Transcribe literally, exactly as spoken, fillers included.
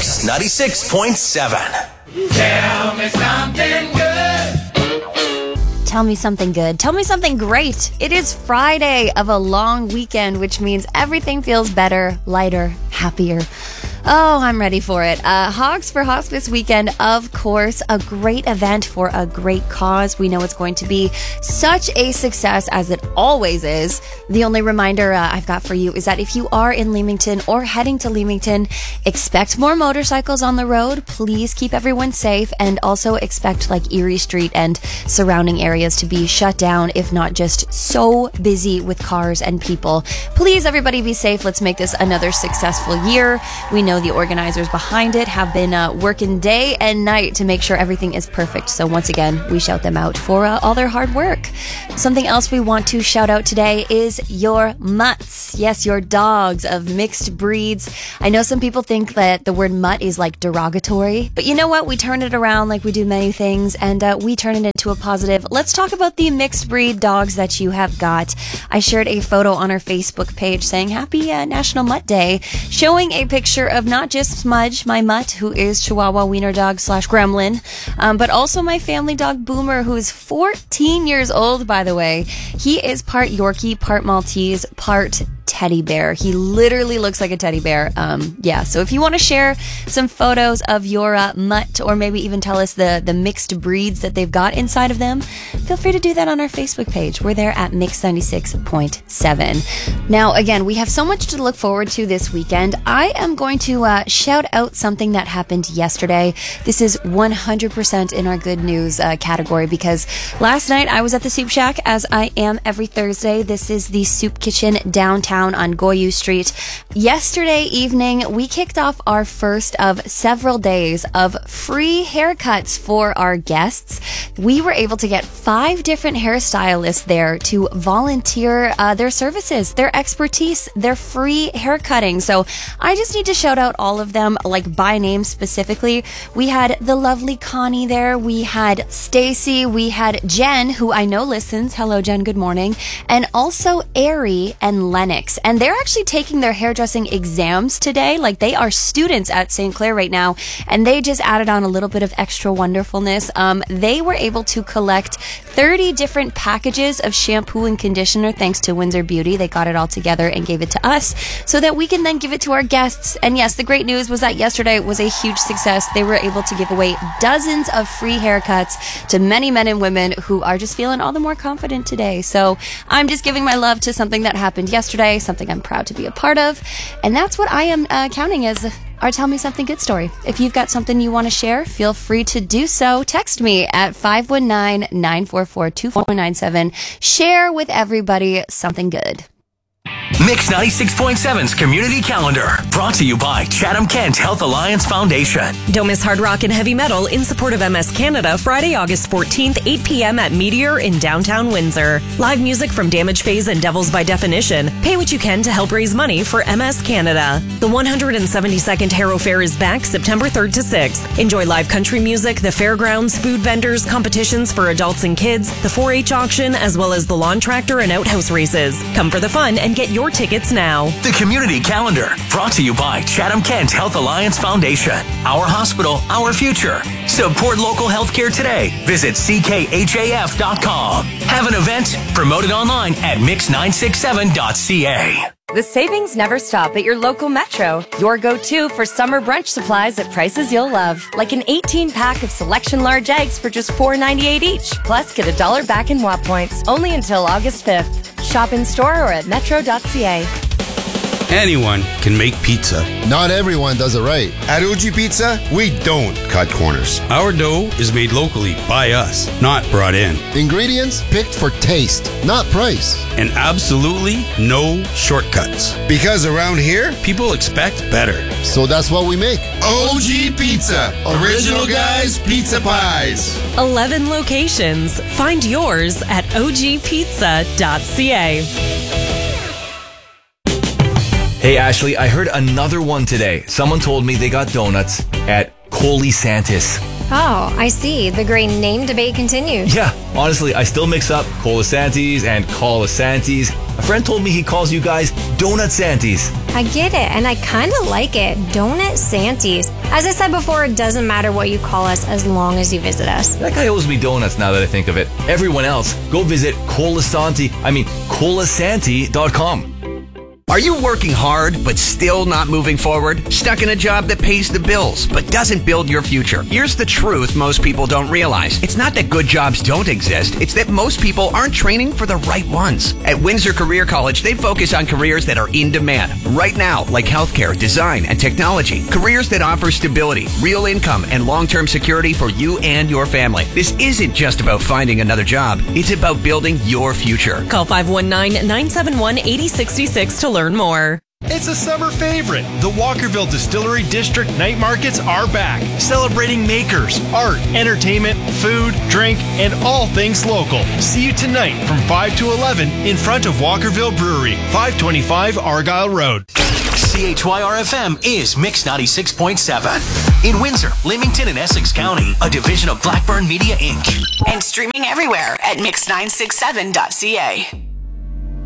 Mix ninety-six point seven. Tell me something good. Tell me something good. Tell me something great. It is Friday of a long weekend, which means everything feels better, lighter, happier. Oh, I'm ready for it. Uh, Hogs for Hospice Weekend, of course, a great event for a great cause. We know it's going to be such a success, as it always is. The only reminder uh, I've got for you is that if you are in Leamington or heading to Leamington, expect more motorcycles on the road. Please keep everyone safe, and also expect like Erie Street and surrounding areas to be shut down, if not just so busy with cars and people. Please, everybody, be safe. Let's make this another successful year. We know the organizers behind it have been uh, working day and night to make sure everything is perfect. So once again, we shout them out for uh, all their hard work. Something else we want to shout out today is your mutts. Yes, your dogs of mixed breeds. I know some people think that the word mutt is like derogatory, but you know what? We turn it around like we do many things, and uh, we turn it into a positive. Let's talk about the mixed breed dogs that you have got. I shared a photo on our Facebook page saying Happy uh, National Mutt Day, showing a picture of not just Smudge, my mutt, who is Chihuahua wiener dog slash gremlin, um, but also my family dog Boomer, who is fourteen years old, by the way. He is part Yorkie, part Maltese, part teddy bear. He literally looks like a teddy bear. Um, yeah, so if you want to share some photos of your uh, mutt, or maybe even tell us the, the mixed breeds that they've got inside of them, feel free to do that on our Facebook page. We're there at Mix ninety-six point seven. Now, again, we have so much to look forward to this weekend. I am going to uh, shout out something that happened yesterday. This is one hundred percent in our good news uh, category, because last night I was at the Soup Shack, as I am every Thursday. This is the Soup Kitchen downtown on Goyou Street. Yesterday evening, we kicked off our first of several days of free haircuts for our guests. We were able to get five different hairstylists there to volunteer uh, their services, their expertise, their free haircutting. So I just need to shout out all of them, like by name specifically. We had the lovely Connie there. We had Stacy. We had Jen, who I know listens. Hello, Jen. Good morning. And also Ari and Lennox. And they're actually taking their hairdressing exams today. Like, they are students at Saint Clair right now, and they just added on a little bit of extra wonderfulness. Um, they were able to collect thirty different packages of shampoo and conditioner thanks to Windsor Beauty. They got it all together and gave it to us so that we can then give it to our guests. And yes, the great news was that yesterday was a huge success. They were able to give away dozens of free haircuts to many men and women who are just feeling all the more confident today. So I'm just giving my love to something that happened yesterday, something I'm proud to be a part of. And that's what I am uh, counting as our Tell Me Something Good story. If you've got something you want to share, feel free to do so. Text me at five one nine, nine four four, two four nine seven. Share with everybody something good. Mix ninety-six point seven's Community Calendar, brought to you by Chatham-Kent Health Alliance Foundation. Don't miss Hard Rock and Heavy Metal in support of M S Canada, Friday, August fourteenth, eight p.m. at Meteor in downtown Windsor. Live music from Damage Phase and Devils by Definition. Pay what you can to help raise money for M S Canada. The one hundred seventy-second Harrow Fair is back September third to sixth. Enjoy live country music, the fairgrounds, food vendors, competitions for adults and kids, the four H auction, as well as the lawn tractor and outhouse races. Come for the fun and get your tickets now. The Community Calendar, brought to you by Chatham-Kent Health Alliance Foundation. Our hospital, our future. Support local healthcare today. Visit c k h a f dot com. Have an event? Promote it online at mix nine six seven dot c a. The savings never stop at your local Metro. Your go-to for summer brunch supplies at prices you'll love. Like an eighteen pack of Selection large eggs for just four ninety-eight each. Plus, get a dollar back in W A P points. Only until August fifth. Shop in store or at metro dot c a. Anyone can make pizza. Not everyone does it right. At O G Pizza, we don't cut corners. Our dough is made locally by us, not brought in. Ingredients picked for taste, not price. And absolutely no shortcuts. Because around here, people expect better. So that's what we make. O G Pizza. Original guys, pizza pies. eleven locations. Find yours at o g pizza dot c a. Hey, Ashley, I heard another one today. Someone told me they got donuts at Colisantis. Oh, I see. The great name debate continues. Yeah, honestly, I still mix up Colisantes and Colisantes. A friend told me he calls you guys Donut Santies. I get it, and I kind of like it. Donut Santies. As I said before, it doesn't matter what you call us as long as you visit us. That guy owes me donuts now that I think of it. Everyone else, go visit Colisanti, I mean, colisanti dot com. Are you working hard but still not moving forward? Stuck in a job that pays the bills but doesn't build your future? Here's the truth most people don't realize. It's not that good jobs don't exist. It's that most people aren't training for the right ones. At Windsor Career College, they focus on careers that are in demand right now, like healthcare, design, and technology. Careers that offer stability, real income, and long-term security for you and your family. This isn't just about finding another job. It's about building your future. Call five one nine, nine seven one, eight zero six six to learn more. It's a summer favorite. The Walkerville Distillery District night markets are back, celebrating makers, art, entertainment, food, drink, and all things local. See you tonight from five to eleven in front of Walkerville Brewery, five twenty-five Argyle Road. C H Y R F M is Mix ninety-six point seven. In Windsor, Leamington, and Essex County, a division of Blackburn Media Incorporated. And streaming everywhere at mix nine six seven dot c a.